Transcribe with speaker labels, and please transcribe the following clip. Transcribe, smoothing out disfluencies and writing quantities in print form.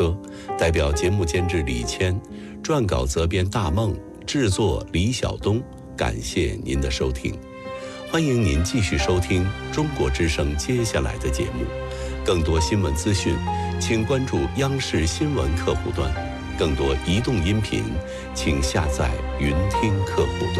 Speaker 1: 车，代表节目监制李谦，撰稿责编大梦，制作李晓东。感谢您的收听，欢迎您继续收听中国之声接下来的节目。更多新闻资讯，请关注央视新闻客户端；更多移动音频，请下载云听客户端。